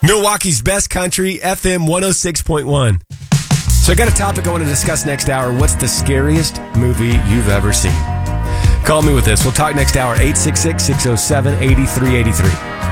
Milwaukee's best country, FM 106.1. So I got a topic I want to discuss next hour. What's the scariest movie you've ever seen? Call me with this. We'll talk next hour, 866-607-8383.